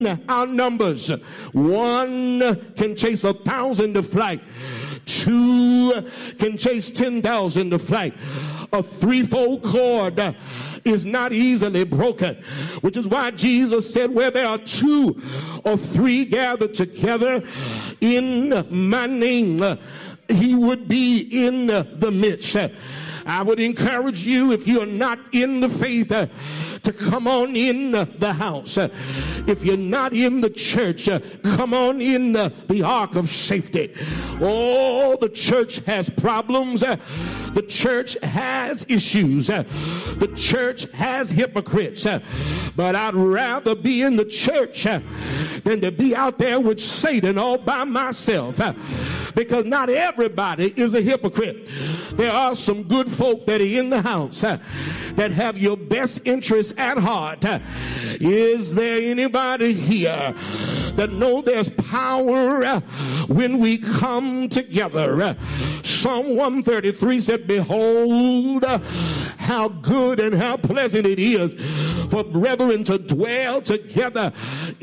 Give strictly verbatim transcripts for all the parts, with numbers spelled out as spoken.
our numbers. One can chase a thousand to flight. Two can chase ten thousand to flight. A threefold cord is not easily broken, which is why Jesus said, where there are two or three gathered together in my name, he would be in the midst. I would encourage you, if you're not in the faith, uh, to come on in uh, the house. Uh, if you're not in the church, uh, come on in uh, the ark of safety. Oh, the church has problems. Uh, the church has issues. Uh, the church has hypocrites. Uh, but I'd rather be in the church uh, than to be out there with Satan all by myself. Uh, because not everybody is a hypocrite. There are some good folk that are in the house uh, that have your best interests at heart. Uh, is there anybody here that know there's power uh, when we come together? Uh, Psalm one thirty-three said, behold, uh, how good and how pleasant it is for brethren to dwell together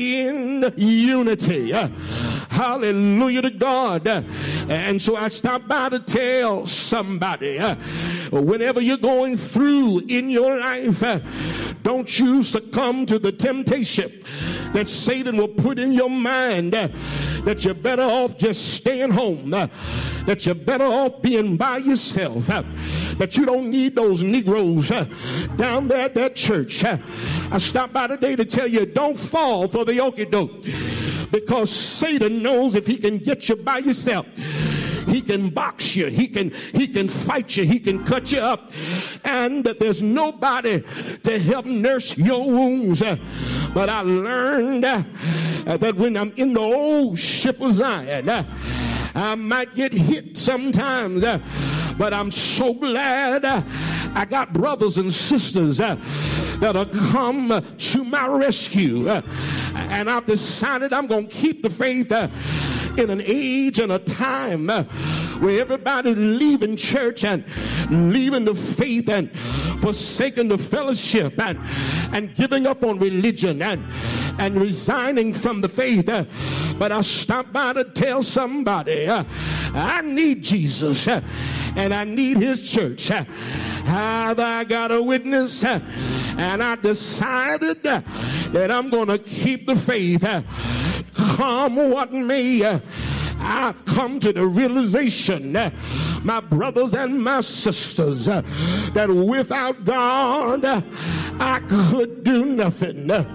in unity. Uh, hallelujah to God. Uh, and so I stopped by to tell somebody, uh, whenever you're going through in your life, uh, don't you succumb to the temptation that Satan will put in your mind, uh, that you're better off just staying home, uh, that you're better off being by yourself, uh, that you don't need those Negroes uh, down there at that church. Uh, I stopped by today to tell you, don't fall for the okie-doke, because Satan knows if he can get you by yourself, he can box you, he can he can fight you, he can cut you up, and that there's nobody to help nurse your wounds. Uh, but I learned uh, that when I'm in the old ship of Zion, uh, I might get hit sometimes, uh, but I'm so glad uh, I got brothers and sisters uh, that'll come uh, to my rescue. Uh, and I've decided I'm going to keep the faith uh, in an age and a time uh, where everybody's leaving church and leaving the faith and forsaking the fellowship and, and giving up on religion and, and resigning from the faith. Uh, but I stopped by to tell somebody, uh, I need Jesus uh, and I need his church. Uh, have I got a witness? Uh, and I decided uh, that I'm going to keep the faith. Uh, come what may. Uh, I've come to the realization, uh, my brothers and my sisters, uh, that without God, uh, I could do nothing. Uh,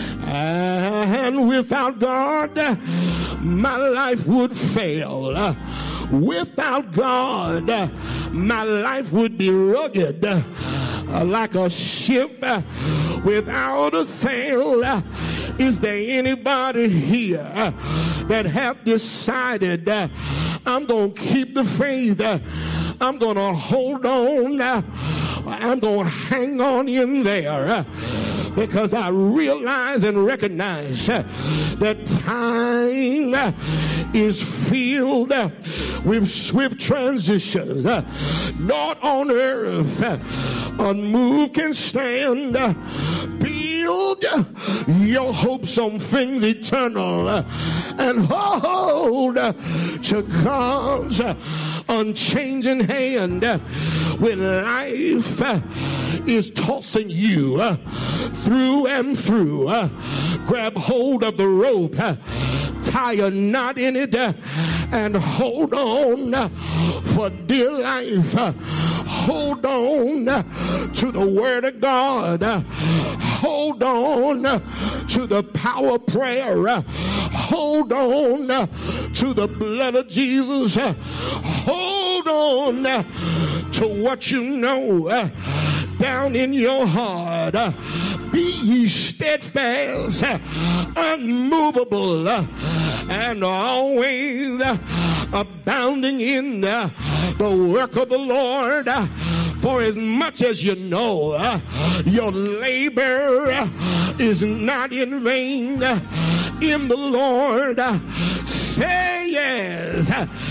and without God, uh, my life would fail. Uh, without God, uh, my life would be rugged. Uh, Uh, like a ship uh, without a sail. Uh, is there anybody here uh, that have decided uh, I'm going to keep the faith? Uh, I'm going to hold on. Uh, I'm going to hang on in there. Uh, because I realize and recognize uh, that time uh, is filled uh, with swift transitions. Uh, not on earth uh, unmoved can stand. Uh, build uh, your hopes on things eternal uh, and hold uh, to God's uh, unchanging hand uh, when life uh, is tossing you uh, through and through. Uh, grab hold of the rope, uh, tie a knot in it, uh, and hold on uh, for dear life. Uh, hold on uh, to the word of God. Uh, hold on uh, to the power of prayer. Uh, hold on uh, to the blood of Jesus. Uh, hold on uh, to what you know uh, down in your heart. Uh, be ye steadfast, uh, unmovable, uh, and always uh, abounding in uh, the work of the Lord. Uh, for as much as you know, uh, your labor uh, is not in vain uh, in the Lord. Uh, saying,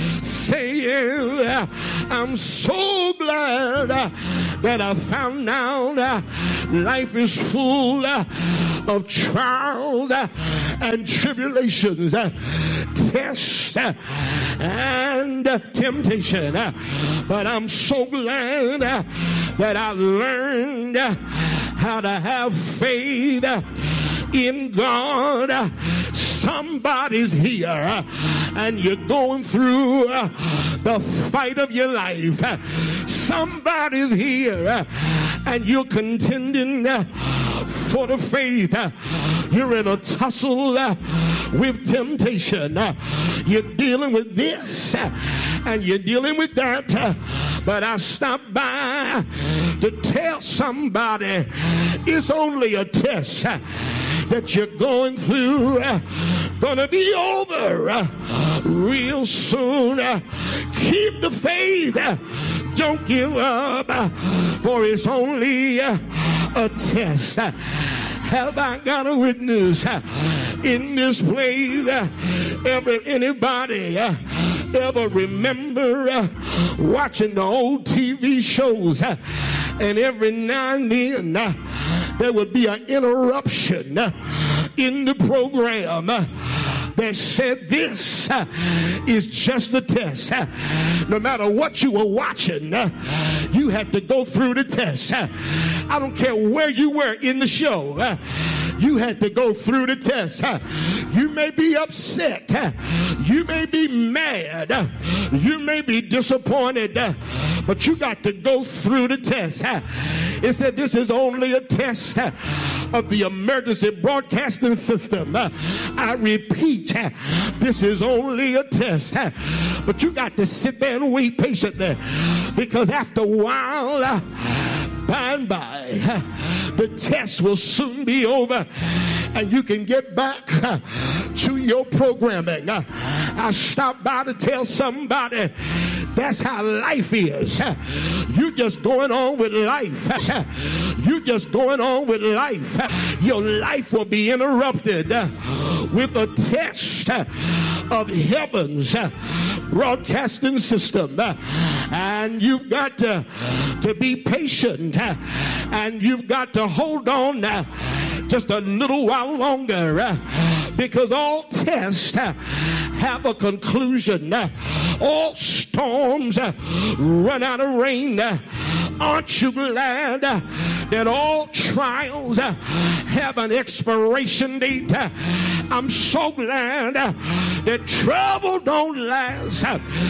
saying, I'm so glad that I found out life is full of trials and tribulations, tests and temptation. But I'm so glad that I learned how to have faith in God. Somebody's here and you're going through the fight of your life. Somebody's here and you're contending for the faith. You're in a tussle with temptation. You're dealing with this and you're dealing with that. But I stopped by to tell somebody it's only a test that you're going through. Gonna be over real soon. Keep the faith. Don't give up, for it's only a test. Have I got a witness in this place? Ever anybody ever remember watching the old T V shows, and every now and then there would be an interruption in the program that said this is just a test. No matter what you were watching, you had to go through the test. I don't care where you were in the show, you had to go through the test. You may be upset, you may be mad, you may be disappointed, but you got to go through the test. It said this is only a test of the emergency broadcasting system. I repeat, this is only a test, but you got to sit there and wait patiently, because after a while, by and by, the test will soon be over and you can get back to your programming. I stopped by to tell somebody that's how life is. You just going on with life. You just going on with life. Your life will be interrupted with a test of heaven's broadcasting system, and you've got to, to be patient, and you've got to hold on just a little while longer, because all tests have a conclusion. All storms run out of rain. Aren't you glad that all trials have an expiration date? I'm so glad that trouble don't last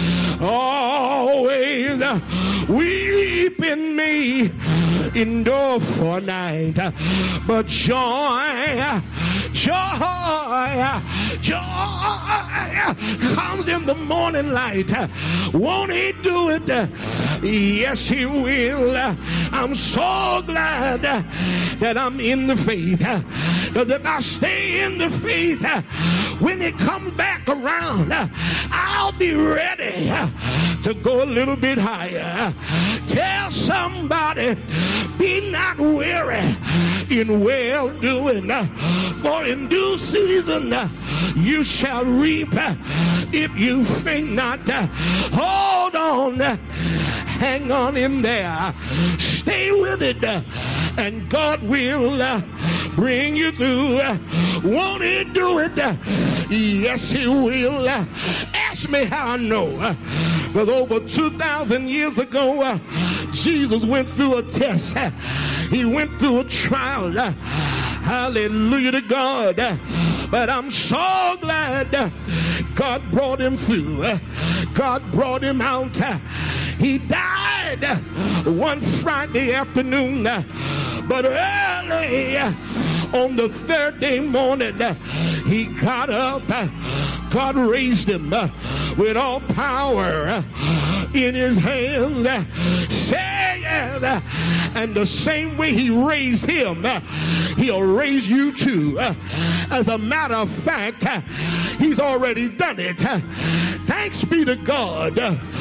always. Weeping may endure for a night, but joy, joy, joy comes in the morning light. Won't he do it? Yes, he will. I'm so glad that I'm in the faith, because if I stay in the faith, when it comes back around, I'll be ready to go a little bit higher. Tell somebody, be not weary in well doing, for in due season you shall reap if you faint not. Hold on, hang on in there, stay with it, and God will bring you through. Won't he do it? Yes, he will. Ask me how I know. Because over two thousand years ago, Jesus went through a test. He went through a trial. Hallelujah to God. But I'm so glad God brought him through. God brought him out. He died one Friday afternoon, but early on the third day morning, he got up. God raised him with all power in his hand, saying, and the same way he raised him, he'll raise you too. As a matter of fact, he's already done it. Thanks be to God who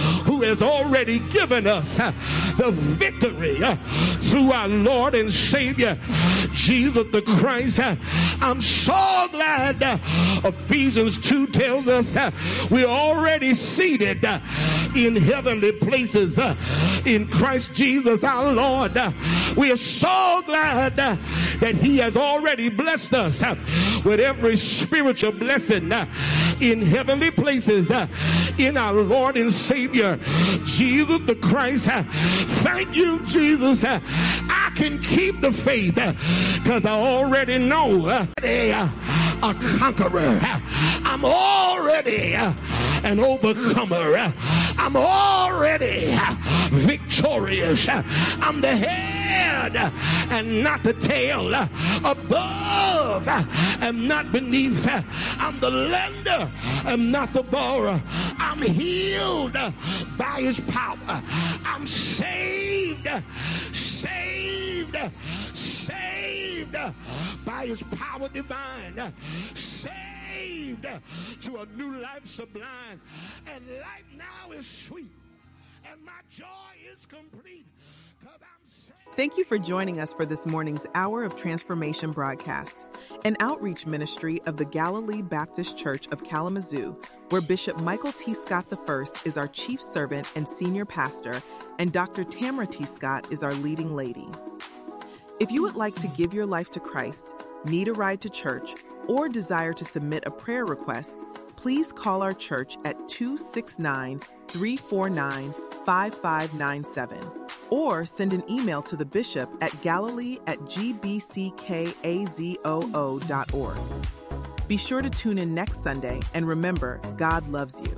who has already given us uh, the victory uh, through our Lord and Savior, Jesus the Christ. Uh, I'm so glad uh, Ephesians two tells us uh, we're already seated uh, in heavenly places uh, in Christ Jesus our Lord. Uh, we are so glad uh, that he has already blessed us uh, with every spiritual blessing uh, in heavenly places uh, in our Lord and Savior, Jesus the Christ. Uh, thank you, Jesus. Uh, I can keep the faith because uh, I already know uh, uh, a conqueror. Uh, I'm already uh, an overcomer. Uh, I'm already uh, victorious. Uh, I'm the head uh, and not the tail. Uh, above uh, and not beneath. Uh, I'm the lender and not the borrower. I'm healed uh, by his power. I'm saved, saved, saved by his power divine. Saved to a new life sublime. And life now is sweet. And my joy is complete. Thank you for joining us for this morning's Hour of Transformation broadcast, an outreach ministry of the Galilee Baptist Church of Kalamazoo, where Bishop Michael T. Scott the First is our chief servant and senior pastor, and Doctor Tamara T. Scott is our leading lady. If you would like to give your life to Christ, need a ride to church, or desire to submit a prayer request, please call our church at two six nine, three four nine, five five nine seven or send an email to the bishop at galilee at g b c k a z o o dot org. Be sure to tune in next Sunday, and remember, God loves you.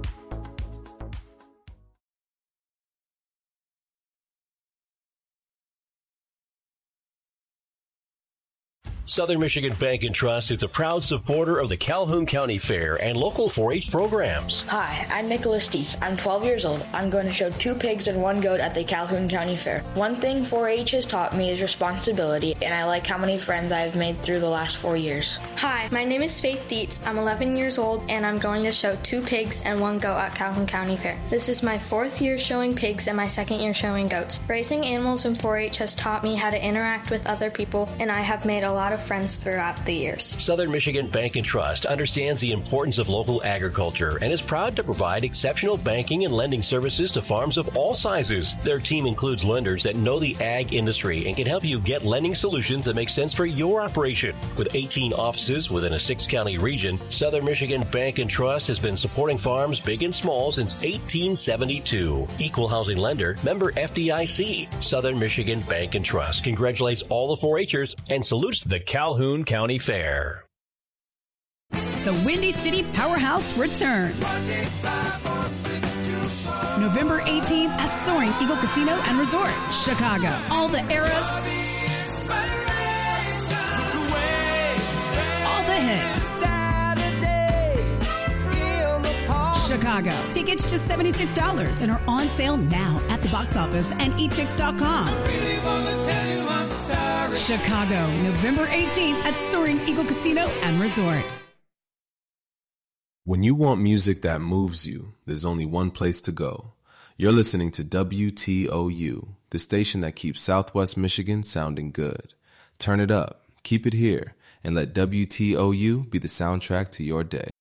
Southern Michigan Bank and Trust is a proud supporter of the Calhoun County Fair and local four H programs. Hi, I'm Nicholas Deese. I'm twelve years old. I'm going to show two pigs and one goat at the Calhoun County Fair. One thing four H has taught me is responsibility, and I like how many friends I have made through the last four years. Hi, my name is Faith Dietz. I'm eleven years old, and I'm going to show two pigs and one goat at Calhoun County Fair. This is my fourth year showing pigs and my second year showing goats. Raising animals in four H has taught me how to interact with other people, and I have made a lot of friends throughout the years. Southern Michigan Bank and Trust understands the importance of local agriculture and is proud to provide exceptional banking and lending services to farms of all sizes. Their team includes lenders that know the ag industry and can help you get lending solutions that make sense for your operation. With eighteen offices within a six-county region, Southern Michigan Bank and Trust has been supporting farms big and small since eighteen seventy-two. Equal housing lender, member F D I C. Southern Michigan Bank and Trust congratulates all the four H'ers and salutes the Calhoun County Fair. The Windy City Powerhouse returns November eighteenth at Soaring Eagle Casino and Resort, Chicago. All the eras, all the hits. Chicago. Tickets just seventy-six dollars and are on sale now at the box office and e tix dot com. Chicago, November eighteenth at Soaring Eagle Casino and Resort. When you want music that moves you, there's only one place to go. You're listening to W T O U, the station that keeps Southwest Michigan sounding good. Turn it up, keep it here, and let W T O U be the soundtrack to your day.